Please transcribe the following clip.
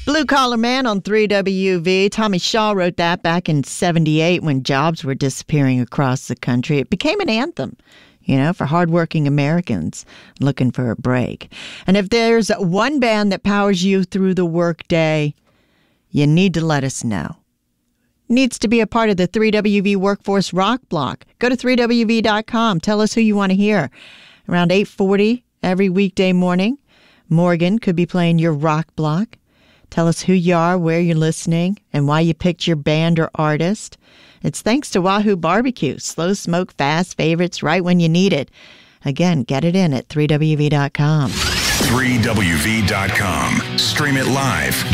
Blue Collar Man on 3WV. Tommy Shaw wrote that back in 78 when jobs were disappearing across the country. It became an anthem, for hardworking Americans looking for a break. And if there's one band that powers you through the workday, you need to let us know. Needs to be a part of the 3WV Workforce Rock Block. Go to 3WV.com. Tell us who you want to hear. Around 8:40 every weekday morning, Morgan could be playing your rock block. Tell us who you are, where you're listening, and why you picked your band or artist. It's thanks to Wahoo Barbecue. Slow smoke, fast favorites right when you need it. Again, get it in at 3WV.com. 3WV.com. Stream it live.